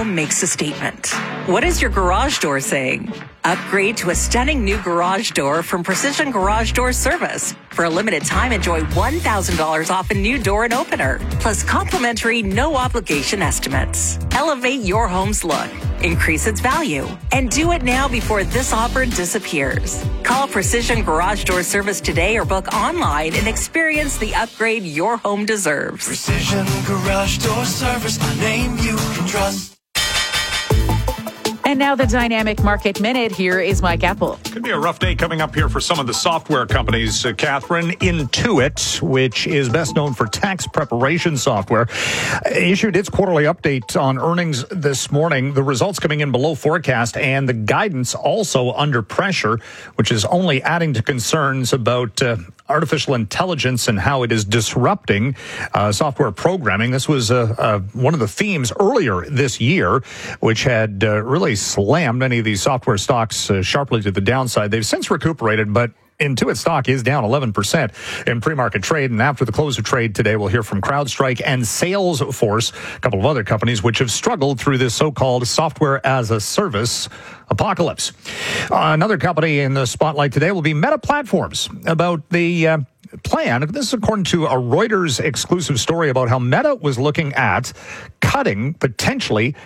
home makes a statement. What is your garage door saying? Upgrade to a stunning new garage door from Precision Garage Door Service. For a limited time, enjoy $1,000 off a new door and opener, plus complimentary no-obligation estimates. Elevate your home's look, increase its value, and do it now before this offer disappears. Call Precision Garage Door Service today or book online and experience the upgrade your home deserves. Precision Garage Door Service, a name you can trust. And now the Dynamic Market Minute. Here is Mike Apple. Could be a rough day coming up here for some of the software companies, Catherine. Intuit, which is best known for tax preparation software, issued its quarterly update on earnings this morning. The results coming in below forecast and the guidance also under pressure, which is only adding to concerns about artificial intelligence and how it is disrupting software programming. This was one of the themes earlier this year, which had really slammed many of these software stocks sharply to the downside. They've since recuperated, but Intuit stock is down 11% in pre-market trade. And after the close of trade today, we'll hear from CrowdStrike and Salesforce, a couple of other companies which have struggled through this so-called software as a service apocalypse. Another company in the spotlight today will be Meta Platforms, about the plan. This is according to a Reuters exclusive story about how Meta was looking at cutting potentially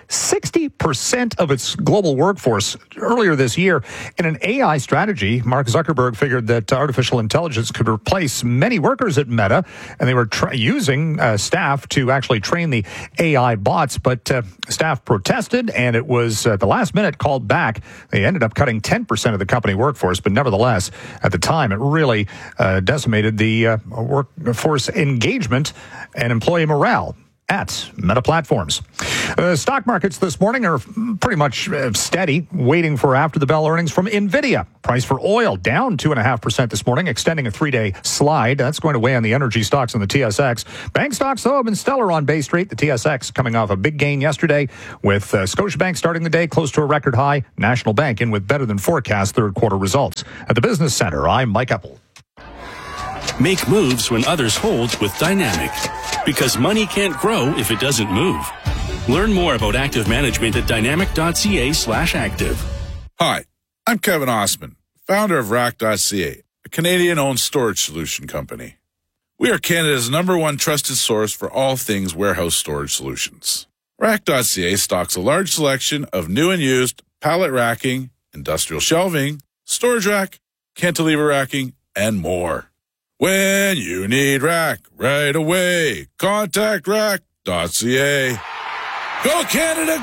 60% of its global workforce earlier this year in an AI strategy. Mark Zuckerberg figured that artificial intelligence could replace many workers at Meta, and they were using staff to actually train the AI bots, but staff protested, and it was at the last minute called back. They ended up cutting 10% of the company workforce, but nevertheless, at the time, it really decimated the workforce engagement and employee morale at Meta Platforms. Stock markets this morning are pretty much steady, waiting for after the bell earnings from NVIDIA. Price for oil down 2.5% this morning, extending a 3-day slide. That's going to weigh on the energy stocks on the TSX. Bank stocks, though, have been stellar on Bay Street. The TSX coming off a big gain yesterday, with Scotiabank starting the day close to a record high. National Bank in with better than forecast third quarter results. At the Business Center, I'm Mike Apple. Make moves when others hold with Dynamic, because money can't grow if it doesn't move. Learn more about active management at dynamic.ca/active. Hi, I'm Kevin Osman, founder of Rack.ca, a Canadian-owned storage solution company. We are Canada's #1 trusted source for all things warehouse storage solutions. Rack.ca stocks a large selection of new and used pallet racking, industrial shelving, storage rack, cantilever racking, and more. When you need rack right away, contact rack.ca. Go Canada,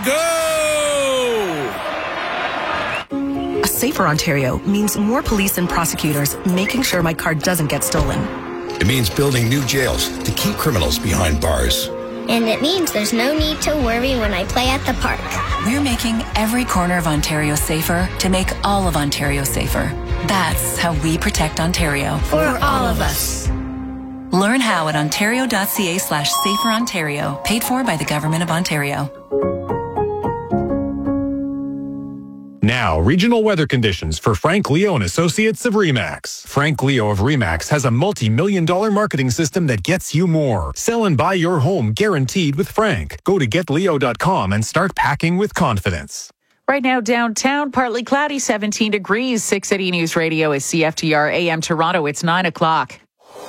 go! A safer Ontario means more police and prosecutors making sure my car doesn't get stolen. It means building new jails to keep criminals behind bars. And it means there's no need to worry when I play at the park. We're making every corner of Ontario safer to make all of Ontario safer. That's how we protect Ontario. For all of us. Learn how at ontario.ca/saferontario, paid for by the Government of Ontario. Now, regional weather conditions for Frank Leo and Associates of RE/MAX. Frank Leo of RE/MAX has a multi-million-dollar marketing system that gets you more. Sell and buy your home guaranteed with Frank. Go to getleo.com and start packing with confidence. Right now, downtown, partly cloudy, 17 degrees. 680 News Radio is CFTR AM Toronto. It's 9 o'clock.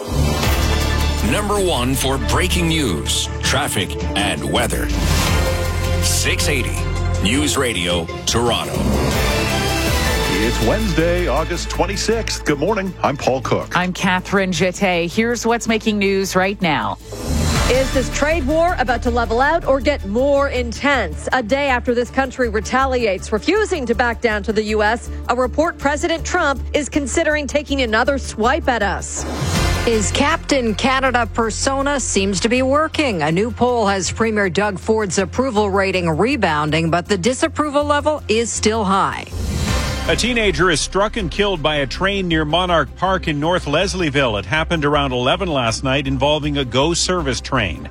#1 for breaking news, traffic, and weather. 680 News Radio, Toronto. It's Wednesday, August 26th. Good morning. I'm Paul Cook. I'm Catherine Jeté. Here's what's making news right now. Is this trade war about to level out or get more intense? A day after this country retaliates, refusing to back down to the U.S., a report President Trump is considering taking another swipe at us. His Captain Canada persona seems to be working. A new poll has Premier Doug Ford's approval rating rebounding, but the disapproval level is still high. A teenager is struck and killed by a train near Monarch Park in North Leslieville. It happened around 11 last night, involving a GO service train.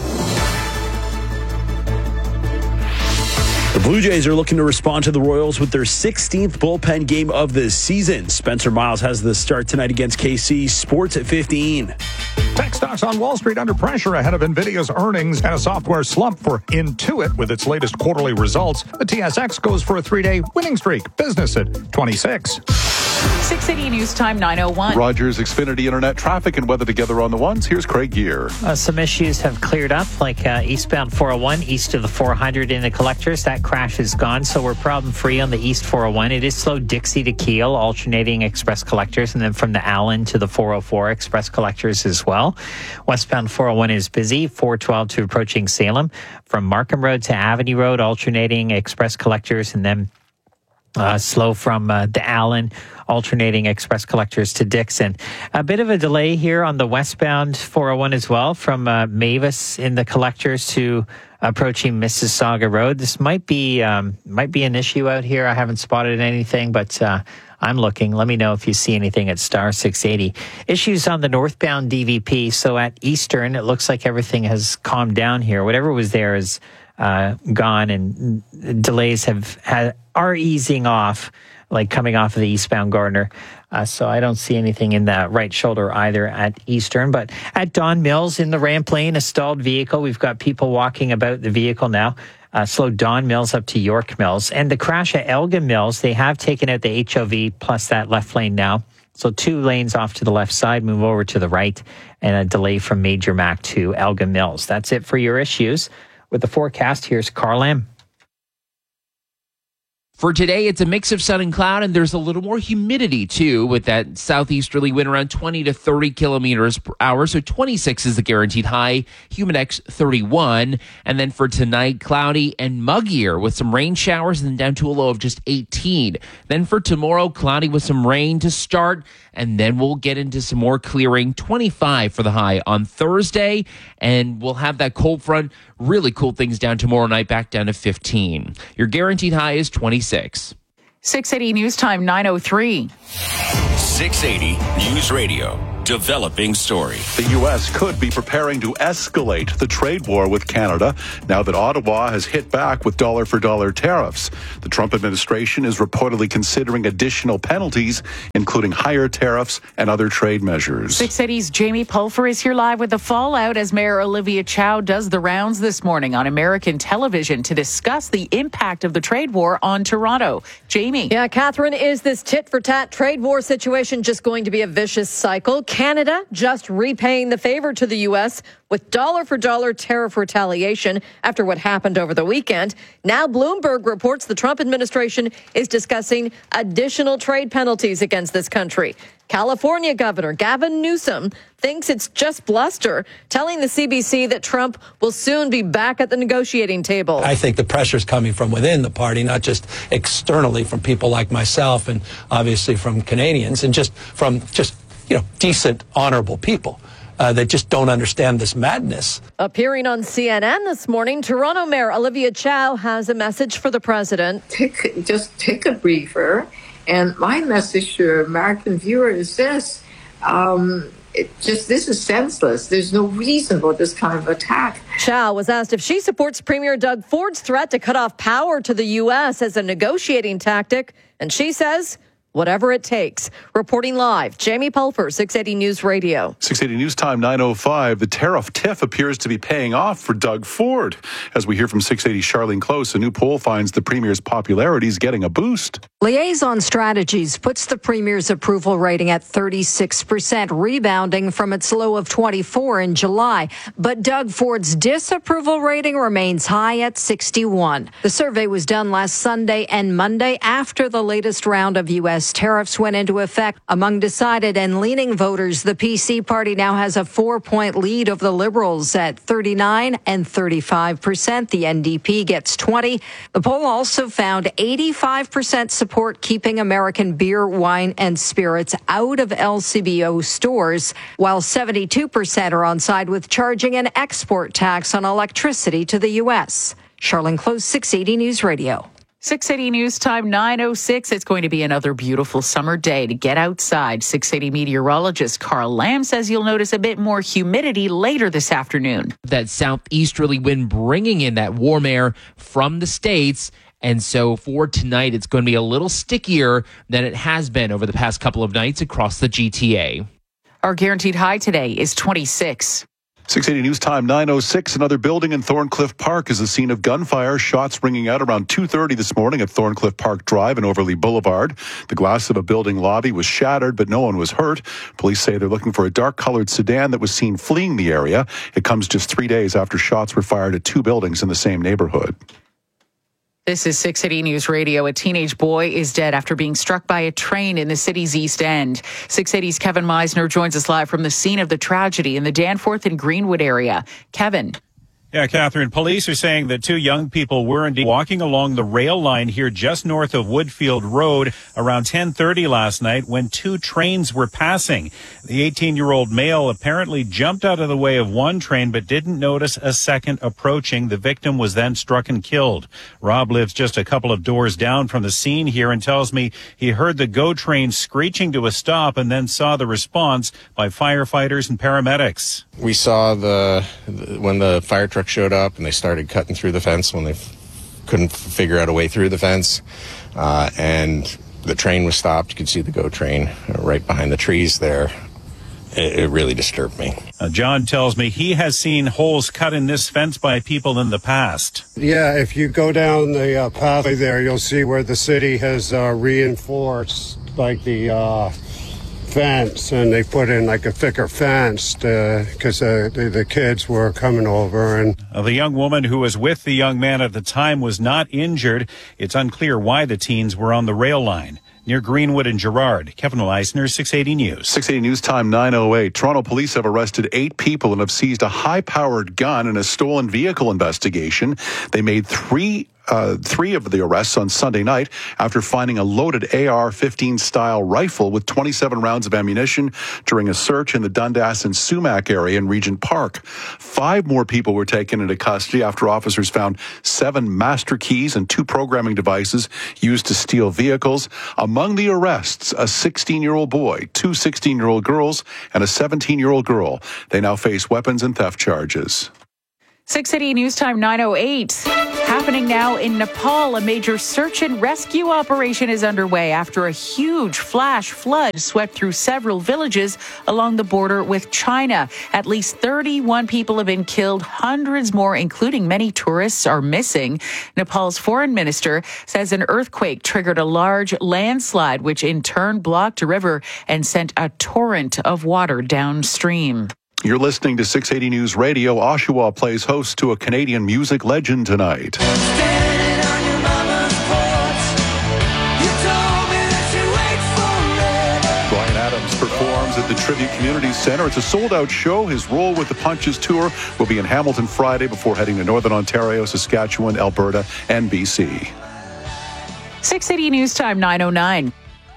The Blue Jays are looking to respond to the Royals with their 16th bullpen game of the season. Spencer Miles has the start tonight against KC. Sports at 15. Tech stocks on Wall Street under pressure ahead of NVIDIA's earnings and a software slump for Intuit with its latest quarterly results. The TSX goes for a 3-day winning streak. Business at 26. 680 News Time 9:01. Rogers Xfinity Internet traffic and weather together on the ones. Here's Craig Gear. Some issues have cleared up, like eastbound 401, east of the 400 in the collectors. That crash is gone, so we're problem-free on the east 401. It is slow Dixie to Kiel, alternating express collectors, and then from the Allen to the 404 express collectors as well. Westbound 401 is busy, 412 to approaching Salem. From Markham Road to Avenue Road, alternating express collectors, and then slow from the Allen, alternating express collectors to Dixon. A bit of a delay here on the westbound 401 as well, from Mavis in the collectors to approaching Mississauga Road. This might be an issue out here. I haven't spotted anything, but I'm looking. Let me know if you see anything at star 680. Issues on the northbound DVP. So at Eastern, it looks like everything has calmed down here. Whatever was there is gone, and delays are easing off, like coming off of the eastbound Gardner. So I don't see anything in the right shoulder either at Eastern. But at Don Mills in the ramp lane, a stalled vehicle. We've got people walking about the vehicle now. Slow Don Mills up to York Mills. And the crash at Elgin Mills, they have taken out the HOV plus that left lane now. So 2 lanes off to the left side, move over to the right, and a delay from Major Mac to Elgin Mills. That's it for your issues. With the forecast, here's Carl M. For today, it's a mix of sun and cloud, and there's a little more humidity, too, with that southeasterly wind around 20 to 30 kilometers per hour. So 26 is the guaranteed high, Humidex 31. And then for tonight, cloudy and muggier with some rain showers, and then down to a low of just 18. Then for tomorrow, cloudy with some rain to start, and then we'll get into some more clearing, 25 for the high on Thursday. And we'll have that cold front really cool things down tomorrow night, back down to 15. Your guaranteed high is 26. 680 News Time 9:03. 680 News Radio. Developing story. The U.S. could be preparing to escalate the trade war with Canada now that Ottawa has hit back with dollar-for-dollar tariffs. The Trump administration is reportedly considering additional penalties, including higher tariffs and other trade measures. 680's Jamie Pulfer is here live with the fallout as Mayor Olivia Chow does the rounds this morning on American television to discuss the impact of the trade war on Toronto. Jamie. Yeah, Catherine, is this tit-for-tat trade war situation just going to be a vicious cycle? Canada just repaying the favor to the U.S. with dollar-for-dollar tariff retaliation after what happened over the weekend. Now Bloomberg reports the Trump administration is discussing additional trade penalties against this country. California Governor Gavin Newsom thinks it's just bluster, telling the CBC that Trump will soon be back at the negotiating table. I think the pressure's coming from within the party, not just externally from people like myself and obviously from Canadians and just from decent, honorable people. That just don't understand this madness. Appearing on CNN this morning, Toronto Mayor Olivia Chow has a message for the president. Just take a breather. And my message to American viewers is this. This is senseless. There's no reason for this kind of attack. Chow was asked if she supports Premier Doug Ford's threat to cut off power to the U.S. as a negotiating tactic. And she says, whatever it takes. Reporting live, Jamie Pulfer, 680 News Radio. 680 News Time 9:05. The tariff tiff appears to be paying off for Doug Ford. As we hear from 680 Charlene Close, a new poll finds the Premier's popularity is getting a boost. Liaison Strategies puts the Premier's approval rating at 36%, rebounding from its low of 24 in July. But Doug Ford's disapproval rating remains high at 61. The survey was done last Sunday and Monday after the latest round of U.S. tariffs went into effect. Among decided and leaning voters, the PC party now has a 4-point lead over the Liberals at 39 and 35%. The NDP gets 20. The poll also found 85% support keeping American beer, wine, and spirits out of LCBO stores, while 72% are on side with charging an export tax on electricity to the U.S. Charlene Close, 680 News Radio. 680 News Time 9:06. It's going to be another beautiful summer day to get outside. 680 meteorologist Carl Lamb says you'll notice a bit more humidity later this afternoon. That southeasterly wind bringing in that warm air from the States. And so for tonight, it's going to be a little stickier than it has been over the past couple of nights across the GTA. Our guaranteed high today is 26. 680 News Time, 9:06. Another building in Thorncliffe Park is the scene of gunfire. Shots ringing out around 2:30 this morning at Thorncliffe Park Drive and Overley Boulevard. The glass of a building lobby was shattered, but no one was hurt. Police say they're looking for a dark-colored sedan that was seen fleeing the area. It comes just 3 days after shots were fired at 2 buildings in the same neighborhood. This is 680 News Radio. A teenage boy is dead after being struck by a train in the city's East End. 680's Kevin Meisner joins us live from the scene of the tragedy in the Danforth and Greenwood area. Kevin. Yeah, Catherine, police are saying that 2 young people were indeed walking along the rail line here just north of Woodfield Road around 10:30 last night when 2 trains were passing. The 18-year-old male apparently jumped out of the way of one train but didn't notice a second approaching. The victim was then struck and killed. Rob lives just a couple of doors down from the scene here and tells me he heard the GO train screeching to a stop and then saw the response by firefighters and paramedics. We saw when the fire truck showed up and they started cutting through the fence when they couldn't figure out a way through the fence, and the train was stopped. You could see the GO train right behind the trees there. It really disturbed me. John tells me he has seen holes cut in this fence by people in the past. Yeah, if you go down the pathway there, you'll see where the city has reinforced like the fence, and they put in like a thicker fence because the kids were coming over. And the young woman who was with the young man at the time was not injured. It's unclear why the teens were on the rail line near Greenwood and Gerrard. Kevin Meisner, 680 News. 680 News Time, 9:08. Toronto police have arrested 8 people and have seized a high-powered gun in a stolen vehicle investigation. They made three of the arrests on Sunday night after finding a loaded AR-15 style rifle with 27 rounds of ammunition during a search in the Dundas and Sumac area in Regent Park. 5 more people were taken into custody after officers found 7 master keys and 2 programming devices used to steal vehicles. Among the arrests, a 16-year-old boy, 2 16-year-old girls, and a 17-year-old girl. They now face weapons and theft charges. 680 News Time, 9:08. Happening now in Nepal, a major search and rescue operation is underway after a huge flash flood swept through several villages along the border with China. At least 31 people have been killed. Hundreds more, including many tourists, are missing. Nepal's foreign minister says an earthquake triggered a large landslide, which in turn blocked a river and sent a torrent of water downstream. You're listening to 680 News Radio. Oshawa plays host to a Canadian music legend tonight. Bryan Adams performs at the Tribute Community Centre. It's a sold-out show. His role with the Punches Tour will be in Hamilton Friday before heading to Northern Ontario, Saskatchewan, Alberta, and BC. 680 News Time, 9:09.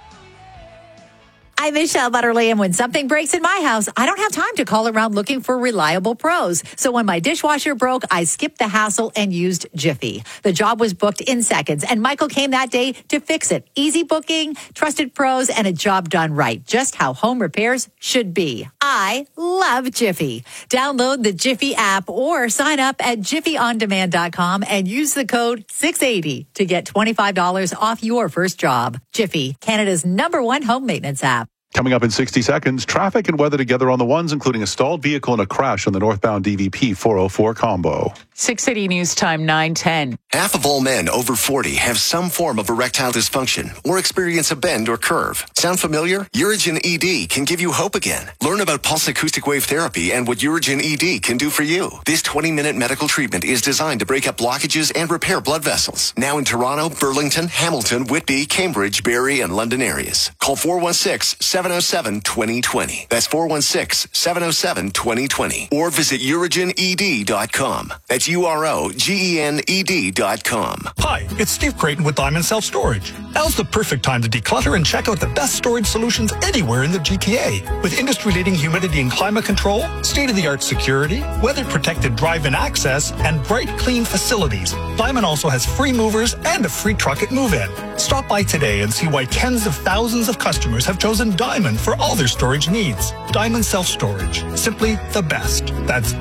I'm Michelle Butterly, and when something breaks in my house, I don't have time to call around looking for reliable pros. So when my dishwasher broke, I skipped the hassle and used Jiffy. The job was booked in seconds, and Michael came that day to fix it. Easy booking, trusted pros, and a job done right. Just how home repairs should be. I love Jiffy. Download the Jiffy app or sign up at jiffyondemand.com and use the code 680 to get $25 off your first job. Jiffy, Canada's #1 home maintenance app. Coming up in 60 seconds, traffic and weather together on the ones, including a stalled vehicle and a crash on the northbound DVP 404 combo. 680 News Time, 9:10. Half of all men over 40 have some form of erectile dysfunction or experience a bend or curve. Sound familiar? Urigen ED can give you hope again. Learn about pulse acoustic wave therapy and what Urigen ED can do for you. This 20-minute medical treatment is designed to break up blockages and repair blood vessels. Now in Toronto, Burlington, Hamilton, Whitby, Cambridge, Barrie, and London areas. Call 416-707-2020. That's 416-707-2020. Or visit urigened.com. That's UROGENED.com. Hi, it's Steve Creighton with Diamond Self Storage. Now's the perfect time to declutter and check out the best storage solutions anywhere in the GTA. With industry-leading humidity and climate control, state-of-the-art security, weather-protected drive-in access, and bright, clean facilities, Diamond also has free movers and a free truck at move-in. Stop by today and see why tens of thousands of customers have chosen Diamond for all their storage needs. Diamond Self Storage. Simply the best. That's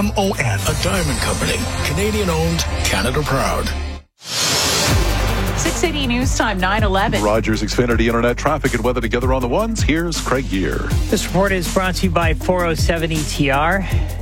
DYMON. A Diamond Company. Canadian owned, Canada proud. 6 City News Time, 9:11. Rogers Xfinity Internet traffic and weather together on the ones. Here's Craig Gear. This report is brought to you by 407 ETR.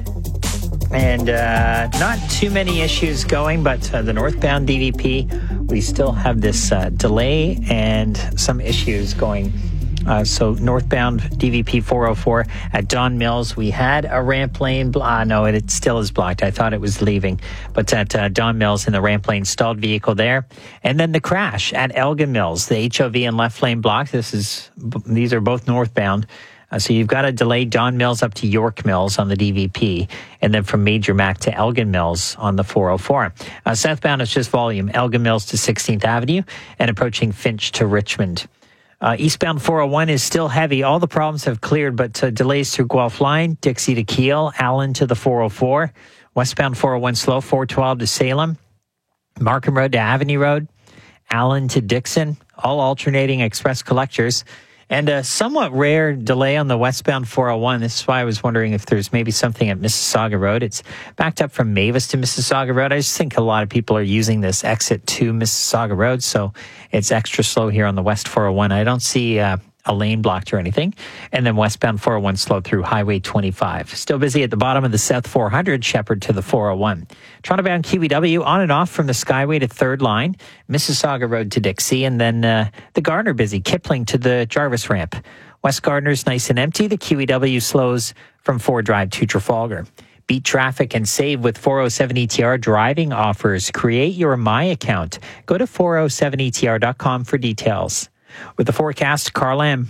And not too many issues going, but the northbound DVP, we still have this delay and some issues going. So northbound DVP 404 at Don Mills, we had a ramp lane. No, it still is blocked. I thought it was leaving. But at Don Mills in the ramp lane, stalled vehicle there. And then the crash at Elgin Mills, the HOV and left lane blocked. These are both northbound. So you've got to delay Don Mills up to York Mills on the DVP, and then from Major Mac to Elgin Mills on the 404. Southbound is just volume, Elgin Mills to 16th Avenue, and approaching Finch to Richmond. Eastbound 401 is still heavy. All the problems have cleared, but delays through Guelph Line, Dixie to Kiel, Allen to the 404. Westbound 401 slow, 412 to Salem, Markham Road to Avenue Road, Allen to Dixon, all alternating express collectors. And a somewhat rare delay on the westbound 401. This is why I was wondering if there's maybe something at Mississauga Road. It's backed up from Mavis to Mississauga Road. I just think a lot of people are using this exit to Mississauga Road, so it's extra slow here on the West 401. I don't see a lane blocked or anything. And then westbound 401 slow through Highway 25. Still busy at the bottom of the South 400, Shepherd to the 401. Toronto-bound QEW on and off from the Skyway to Third Line, Mississauga Road to Dixie, and then the Gardner busy, Kipling to the Jarvis ramp. West Gardner's nice and empty. The QEW slows from Ford Drive to Trafalgar. Beat traffic and save with 407 ETR driving offers. Create your My account. Go to 407etr.com for details. With the forecast, Carl M.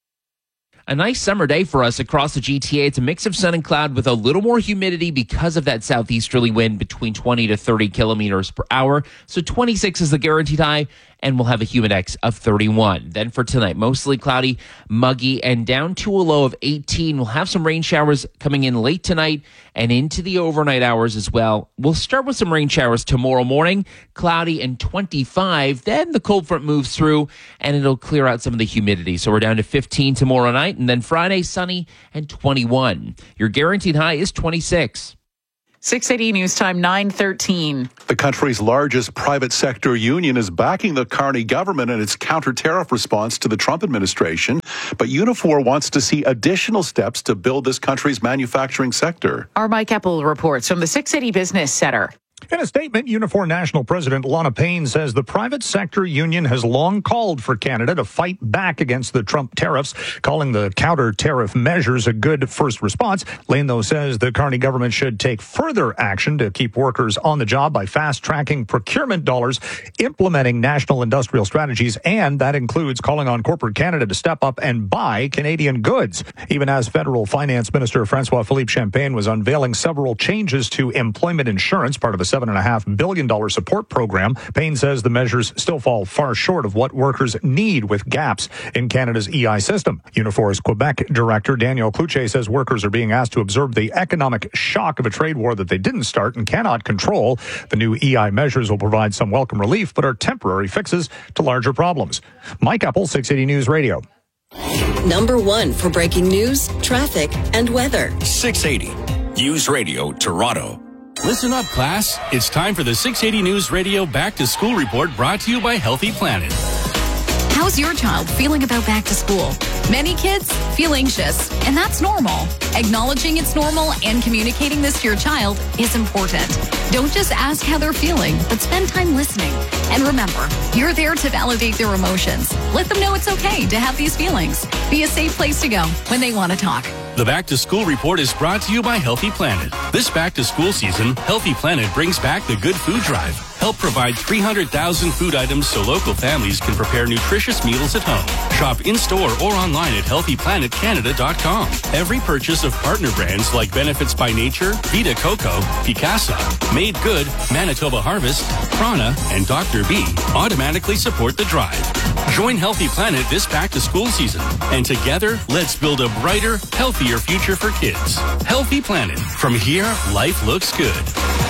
A nice summer day for us across the GTA. It's a mix of sun and cloud with a little more humidity because of that southeasterly wind between 20 to 30 kilometers per hour. So 26 is the guaranteed high, and we'll have a humidex of 31. Then for tonight, mostly cloudy, muggy, and down to a low of 18. We'll have some rain showers coming in late tonight and into the overnight hours as well. We'll start with some rain showers tomorrow morning, cloudy and 25. Then the cold front moves through and it'll clear out some of the humidity. So we're down to 15 tomorrow night, and then Friday, sunny and 21. Your guaranteed high is 26. 680 News Time, 9:13. The country's largest private sector union is backing the Carney government in its counter-tariff response to the Trump administration. But Unifor wants to see additional steps to build this country's manufacturing sector. Our Mike Eppel reports from the 680 Business Center. In a statement, Unifor National President Lana Payne says the private sector union has long called for Canada to fight back against the Trump tariffs, calling the counter-tariff measures a good first response. Lane, though, says the Carney government should take further action to keep workers on the job by fast-tracking procurement dollars, implementing national industrial strategies, and that includes calling on corporate Canada to step up and buy Canadian goods. Even as Federal Finance Minister Francois-Philippe Champagne was unveiling several changes to employment insurance, part of a $7.5 billion support program, Payne says the measures still fall far short of what workers need, with gaps in Canada's EI system. Unifor's Quebec director Daniel Cloutier says workers are being asked to absorb the economic shock of a trade war that they didn't start and cannot control. The new EI measures will provide some welcome relief, but are temporary fixes to larger problems. Mike Eppel, 680 News Radio. Number one for breaking news, traffic, and weather. 680 News Radio, Toronto. Listen up, class. It's time for the 680 News Radio Back to School Report, brought to you by Healthy Planet. How's your child feeling about back to school? Many kids feel anxious, and that's normal. Acknowledging it's normal and communicating this to your child is important. Don't just ask how they're feeling, but spend time listening. And remember, you're there to validate their emotions. Let them know it's okay to have these feelings. Be a safe place to go when they want to talk. The Back to School Report is brought to you by Healthy Planet. This back to school season, Healthy Planet brings back the Good Food Drive. Help provide 300,000 food items so local families can prepare nutritious meals at home. Shop in-store or online at healthyplanetcanada.com. Every purchase of partner brands like Benefits by Nature, Vita Coco, Picasa, Made Good, Manitoba Harvest, Prana, and Dr. B automatically support the drive. Join Healthy Planet this back to school season, and together, let's build a brighter, healthier future for kids. Healthy Planet. From here, life looks good.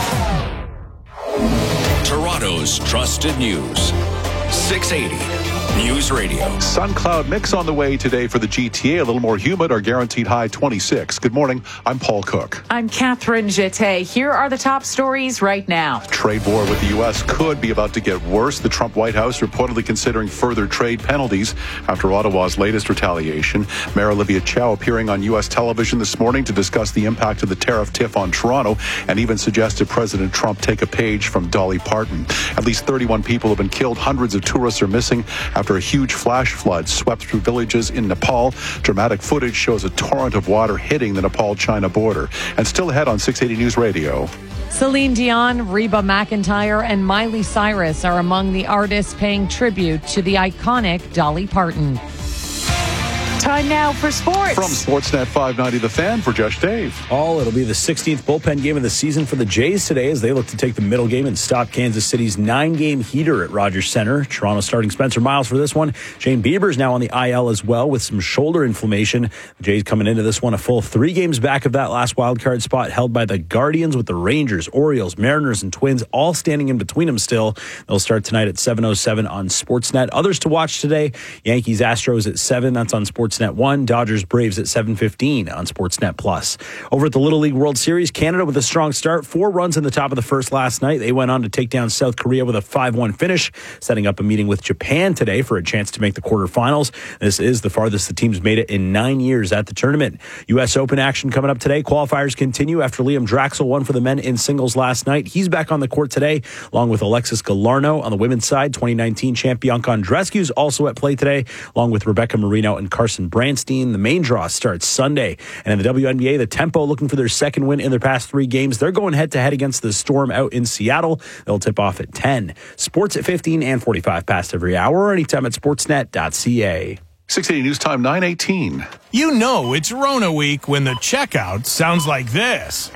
Toronto's trusted news. 680 News Radio. Sun cloud mix on the way today for the GTA. A little more humid. Our guaranteed high 26. Good morning. I'm Paul Cook. I'm Catherine Jeté. Here are the top stories right now. Trade war with the U.S. could be about to get worse. The Trump White House reportedly considering further trade penalties after Ottawa's latest retaliation. Mayor Olivia Chow appearing on U.S. television this morning to discuss the impact of the tariff tiff on Toronto and even suggested President Trump take a page from Dolly Parton. At least 31 people have been killed. Hundreds of tourists are missing after a huge flash flood swept through villages in Nepal. Dramatic footage shows a torrent of water hitting the Nepal-China border. And still ahead on 680 News Radio. Celine Dion, Reba McEntire, and Miley Cyrus are among the artists paying tribute to the iconic Dolly Parton. Time now for sports. From Sportsnet 590 The Fan, for Josh Dave. It'll be the 16th bullpen game of the season for the Jays today as they look to take the middle game and stop Kansas City's 9-game heater at Rogers Center. Toronto starting Spencer Miles for this one. Shane Bieber's now on the IL as well with some shoulder inflammation. The Jays coming into this one a full 3 games back of that last wildcard spot held by the Guardians, with the Rangers, Orioles, Mariners, and Twins all standing in between them still. They'll start tonight at 7:07 on Sportsnet. Others to watch today: Yankees, Astros at 7. That's on Sportsnet 1. Dodgers, Braves at 7:15 on Sportsnet Plus. Over at the Little League World Series, Canada with a strong start. 4 runs in the top of the first last night. They went on to take down South Korea with a 5-1 finish, setting up a meeting with Japan today for a chance to make the quarterfinals. This is the farthest the team's made it in 9 years at the tournament. U.S. Open action coming up today. Qualifiers continue after Liam Draxl won for the men in singles last night. He's back on the court today, along with Alexis Galarneau. On the women's side, 2019 champ Bianca Andreescu is also at play today, along with Rebecca Marino and Carson Branstein. The main draw starts Sunday. And in the WNBA, the Tempo looking for their second win in their past 3 games. They're going head-to-head against the Storm out in Seattle. They'll tip off at 10. Sports at 15 and 45 past every hour, or anytime at sportsnet.ca. 680 News Time, 9:18. You know it's Rona week when the checkout sounds like this.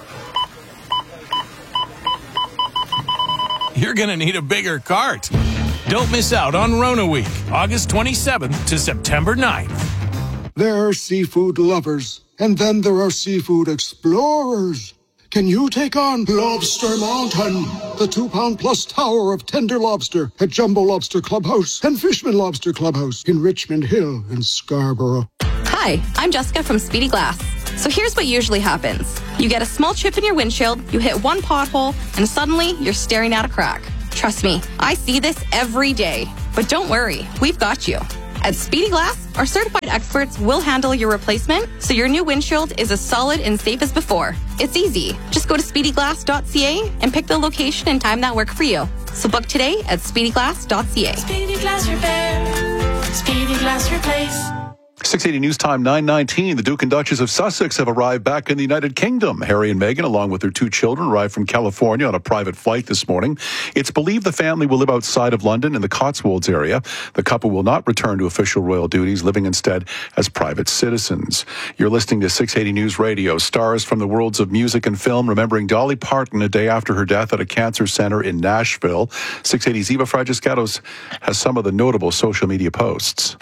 You're going to need a bigger cart. Don't miss out on Rona week, August 27th to September 9th. There are seafood lovers, and then there are seafood explorers. Can you take on Lobster Mountain, the 2-pound-plus tower of tender lobster at Jumbo Lobster Clubhouse and Fishman Lobster Clubhouse in Richmond Hill and Scarborough? Hi, I'm Jessica from Speedy Glass. So here's what usually happens. You get a small chip in your windshield, you hit one pothole, and suddenly you're staring at a crack. Trust me, I see this every day. But don't worry, we've got you. At Speedy Glass, our certified experts will handle your replacement so your new windshield is as solid and safe as before. It's easy. Just go to speedyglass.ca and pick the location and time that work for you. So book today at speedyglass.ca. Speedy Glass Repair. Speedy Glass Replace. 680 News Time, 9:19. The Duke and Duchess of Sussex have arrived back in the United Kingdom. Harry and Meghan, along with their 2 children, arrived from California on a private flight this morning. It's believed the family will live outside of London in the Cotswolds area. The couple will not return to official royal duties, living instead as private citizens. You're listening to 680 News Radio. Stars from the worlds of music and film remembering Dolly Parton a day after her death at a cancer center in Nashville. 680's Eva Fragiscatos has some of the notable social media posts.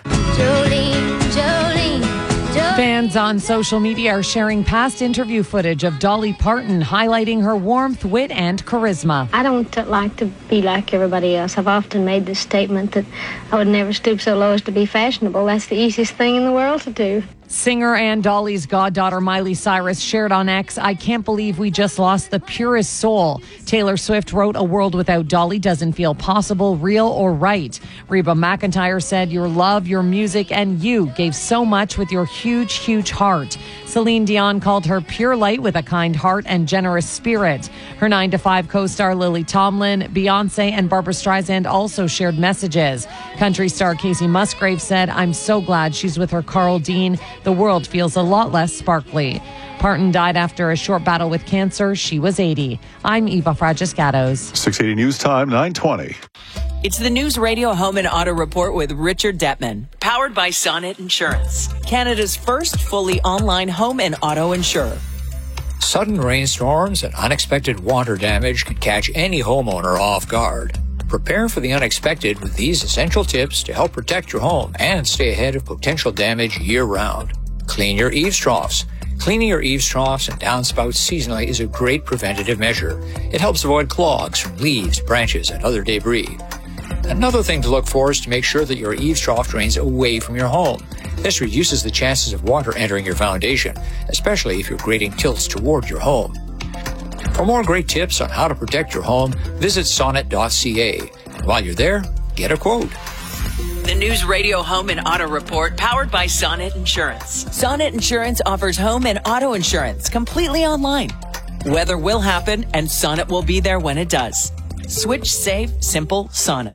Fans on social media are sharing past interview footage of Dolly Parton, highlighting her warmth, wit, and charisma. I don't like to be like everybody else. I've often made this statement that I would never stoop so low as to be fashionable. That's the easiest thing in the world to do. Singer and Dolly's goddaughter Miley Cyrus shared on X, "I can't believe we just lost the purest soul." Taylor Swift wrote, "A world without Dolly doesn't feel possible, real, or right." Reba McEntire said, "Your love, your music, and you gave so much with your huge, huge heart." Celine Dion called her pure light with a kind heart and generous spirit. Her 9 to 5 co-star Lily Tomlin, Beyonce, and Barbra Streisand also shared messages. Country star Casey Musgrave said, "I'm so glad she's with her Carl Dean. The world feels a lot less sparkly." Parton died after a short battle with cancer. She was 80. I'm Eva Fragiscatos. 680 News Time, 9:20. It's the News Radio Home and Auto Report with Richard Detman, powered by Sonnet Insurance, Canada's first fully online home and auto insurer. Sudden rainstorms and unexpected water damage can catch any homeowner off guard. Prepare for the unexpected with these essential tips to help protect your home and stay ahead of potential damage year-round. Clean your eaves troughs. Cleaning your eaves troughs and downspouts seasonally is a great preventative measure. It helps avoid clogs from leaves, branches, and other debris. Another thing to look for is to make sure that your eaves trough drains away from your home. This reduces the chances of water entering your foundation, especially if your grading tilts toward your home. For more great tips on how to protect your home, visit sonnet.ca. And while you're there, get a quote. The News Radio Home and Auto Report, powered by Sonnet Insurance. Sonnet Insurance offers home and auto insurance completely online. Weather will happen, and Sonnet will be there when it does. Switch, save, simple, Sonnet.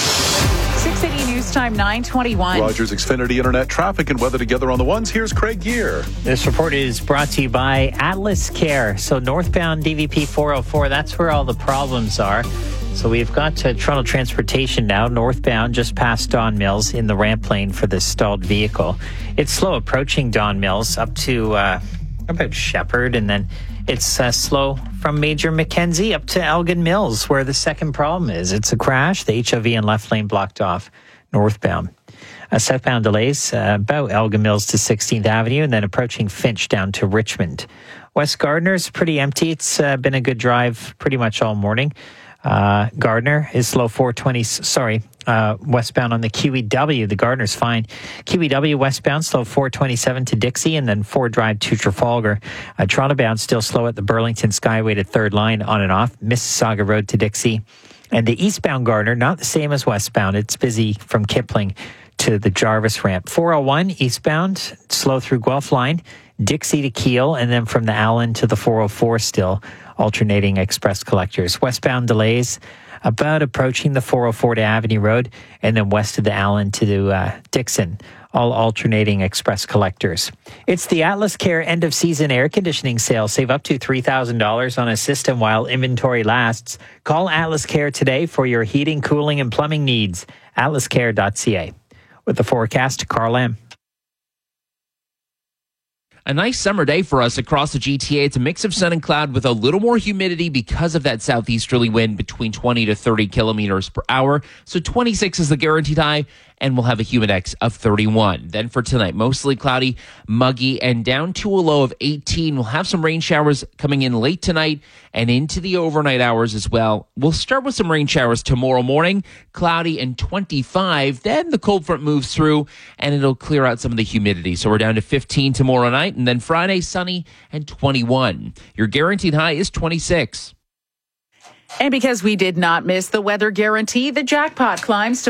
680 News Time, 9:21. Rogers Xfinity Internet traffic and weather together on the ones. Here's Craig Gear. This report is brought to you by Atlas Care. So northbound DVP 404, that's where all the problems are. So we've got Toronto Transportation now, northbound just past Don Mills in the ramp lane for the stalled vehicle. It's slow approaching Don Mills up to about Shepherd, and then it's slow from Major Mackenzie up to Elgin Mills, where the second problem is. It's a crash, the HOV and left lane blocked off northbound. Southbound delays about Elgin Mills to 16th Avenue, and then approaching Finch down to Richmond. West Gardner's pretty empty. It's been a good drive pretty much all morning. Gardner is slow 420, westbound on the QEW. The Gardner's fine. QEW westbound slow 427 to Dixie, and then Ford Drive to Trafalgar. Toronto bound still slow at the Burlington Skyway to third line on and off. Mississauga Road to Dixie. And the eastbound Gardner, not the same as westbound. It's busy from Kipling to the Jarvis ramp. 401 eastbound, slow through Guelph line, Dixie to Keele, and then from the Allen to the 404 still. Alternating express collectors. Westbound delays about approaching the 404 to Avenue Road, and then west of the Allen to Dixon. All alternating express collectors. It's the Atlas Care end of season air conditioning sale. Save up to $3,000 on a system while inventory lasts. Call Atlas Care today for your heating, cooling, and plumbing needs. atlascare.ca. With the forecast, Carl M. A nice summer day for us across the GTA. It's a mix of sun and cloud with a little more humidity because of that southeasterly wind between 20 to 30 kilometers per hour. So 26 is the guaranteed high, and we'll have a humidex of 31. Then for tonight, mostly cloudy, muggy, and down to a low of 18. We'll have some rain showers coming in late tonight and into the overnight hours as well. We'll start with some rain showers tomorrow morning, cloudy and 25. Then the cold front moves through, and it'll clear out some of the humidity. So we're down to 15 tomorrow night, and then Friday, sunny and 21. Your guaranteed high is 26. And because we did not miss the weather guarantee, the jackpot climbs to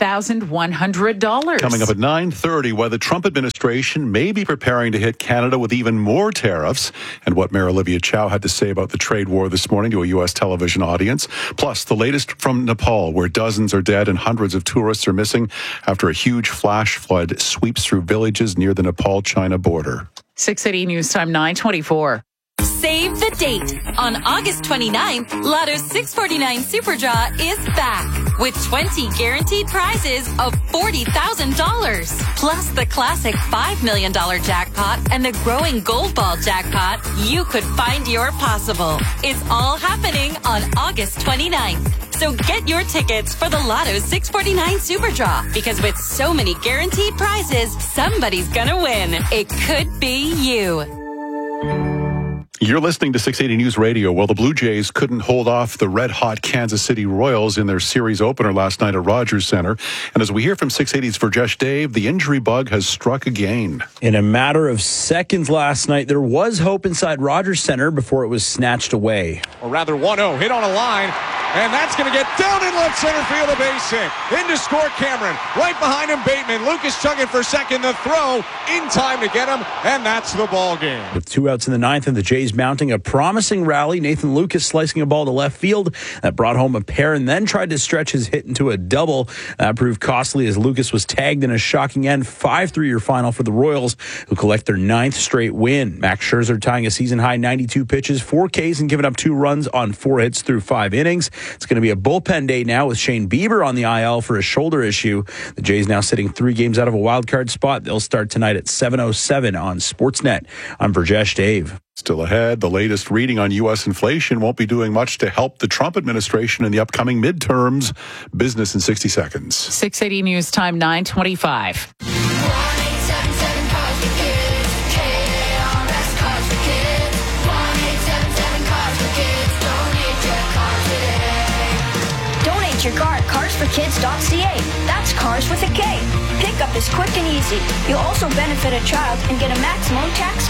$5,100. Coming up at 9:30, why the Trump administration may be preparing to hit Canada with even more tariffs, and what Mayor Olivia Chow had to say about the trade war this morning to a U.S. television audience. Plus, the latest from Nepal, where dozens are dead and hundreds of tourists are missing after a huge flash flood sweeps through villages near the Nepal-China border. 680 News Time, 9:24. Save the date. On August 29th, Lotto's 649 Super Draw is back with 20 guaranteed prizes of $40,000. Plus the classic $5 million jackpot and the growing Gold Ball jackpot. You could find your possible. It's all happening on August 29th. So get your tickets for the Lotto's 649 Super Draw, because with so many guaranteed prizes, somebody's gonna win. It could be you. You're listening to 680 News Radio. Well, the Blue Jays couldn't hold off the red-hot Kansas City Royals in their series opener last night at Rogers Centre. And as we hear from 680's Verjesh Dave, the injury bug has struck again. In a matter of seconds last night, there was hope inside Rogers Centre before it was snatched away. Or rather 1-0, hit on a line, and that's going to get down in left center field, a base hit. In to score Cameron. Right behind him, Bateman. Lucas chugging for second. The throw in time to get him, and that's the ball game. With 2 outs in the ninth and the Jays mounting a promising rally, Nathan Lucas slicing a ball to left field that brought home a pair and then tried to stretch his hit into a double. That proved costly as Lucas was tagged in a shocking end. 5-3 your final for the Royals, who collect their 9th straight win. Max Scherzer tying a season-high 92 pitches, 4 Ks, and giving up 2 runs on 4 hits through 5 innings. It's going to be a bullpen day now with Shane Bieber on the IL for a shoulder issue. The Jays now sitting 3 games out of a wild card spot. They'll start tonight at 7:07 on Sportsnet. I'm Verjesh Dave. Still ahead, the latest reading on U.S. inflation won't be doing much to help the Trump administration in the upcoming midterms. Business in 60 seconds. 680 News Time, 9:25. Donate your car at Cars carsforkids.ca. That's cars with a K. Pickup is quick and easy. You'll also benefit a child and get a maximum tax